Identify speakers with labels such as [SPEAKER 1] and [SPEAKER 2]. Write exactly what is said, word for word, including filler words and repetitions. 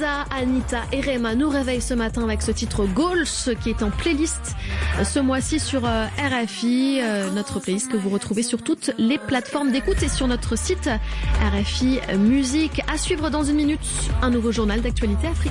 [SPEAKER 1] Elsa, Anita et Rema nous réveillent ce matin avec ce titre Goals qui est en playlist ce mois-ci sur R F I, notre playlist que vous retrouvez sur toutes les plateformes d'écoute et sur notre site R F I Musique. À suivre dans une minute, un nouveau journal d'actualité africaine.